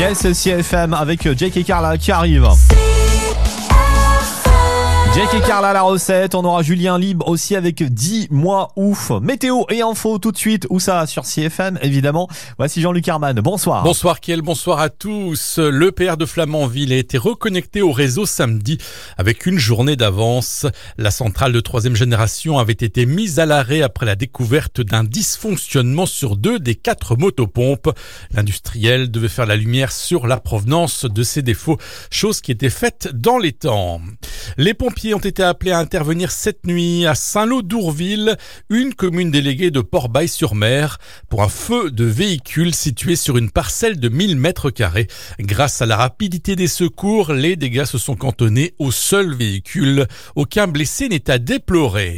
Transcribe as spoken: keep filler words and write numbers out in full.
Yes, C F M avec Jake et Carla qui arrivent. Jake et Carla la recette, on aura Julien Libre aussi avec Dis-moi ouf. Météo et info tout de suite, où ça sur C F M évidemment. Voici Jean-Luc Herman, bonsoir. Bonsoir Kiel, bonsoir à tous. Le P R de Flamanville a été reconnecté au réseau samedi avec une journée d'avance. La centrale de troisième génération avait été mise à l'arrêt après la découverte d'un dysfonctionnement sur deux des quatre motopompes. L'industriel devait faire la lumière sur la provenance de ces défauts, chose qui était faite dans les temps. Les pompiers ont été appelés à intervenir cette nuit à Saint-Lô-d'Ourville, une commune déléguée de Port-Bail-sur-Mer, pour un feu de véhicule situé sur une parcelle de mille mètres carrés. Grâce à la rapidité des secours, les dégâts se sont cantonnés au seul véhicule. Aucun blessé n'est à déplorer.